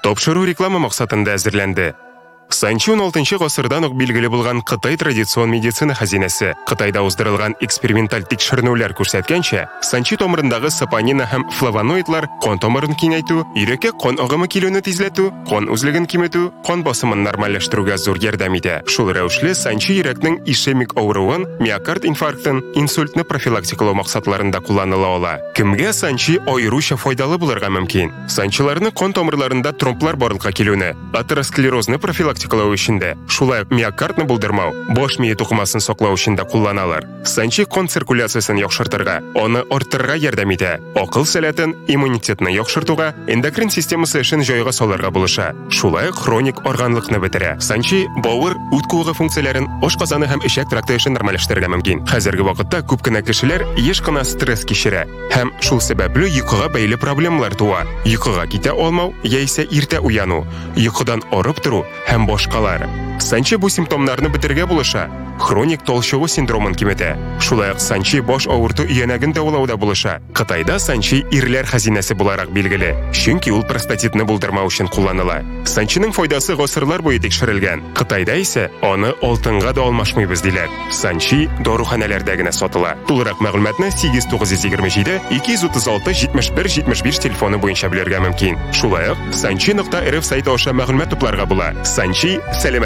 Тапшыру реклама максатында әзерләнде. Санчи 16 гасырдан ук билгеле булган Кытай традицион медицина хазинәсе. Кытайда уздырылган эксперименталь тикшеренүләр күрсәткәнчә, санчи томырындагы сапонина һәм флавоноидлар кан томырын киңәйтү, йөрәккә кан агымы килүне тизләтү, кан үзлеген киметү, кан басымын нормальләштерүгә зур ярдәм итә. Шул рәвешле санчи йөрәкнең ишемик авыруын, миокард инфарктын, инсультны профилактикалау максатларында кулланыла ала. Кемгә санчи аеруча файдалы булырга мөмкин? Санчиларны кан томырларында тромблар барлыкка килүне, атеросклерозны профилактикалау өчендә, шулай миокардны булдырмау, баш мие тукымасын саклау өчендә кулланалар. Санчи кан циркуляциясын яхшыртырга, аны арттырырга ярдәм итә. Акыл сәләтен, иммунитетны яхшыртуга, эндокрин системасы эшен җайга салырга булыша. Шулай хроник органлыкны бетерә. Санчи бавыр, үт куыгы функцияләрен, ашказаны һәм ишәк тракты эшен нормальләштерергә мөмкин. Хәзерге вакытта күп кенә кешеләр еш кына стресс кичерә һәм шул сәбәпле йокыга бәйле проблемалар туа. Йокыга китә алмау яисә иртә уяну, йокыдан арып тору һәм башкалар. Санчи бу симптомнарны бетергә булыша. Хроник толчыгу синдромын киметә. Шулай ук санчи баш авырту иянәген дәвалауда булыша. Кытайда санчи ирләр хазинәсе буларак билгеле, чөнки ул простатитны булдырмау өчен кулланыла. Санчиның файдасы гасырлар буе тикшерелгән. Кытайда исә аны алтынга да алмашмыйбыз диләр. Санчи доруханәләрдә генә сатыла. Тулырак мәгълүматны 8927 236 71 75 телефоны буенча белергә мөмкин. Шулай ук sanchi.rf сайты аша мәгълүмат тупларга була. Санчи сәләмә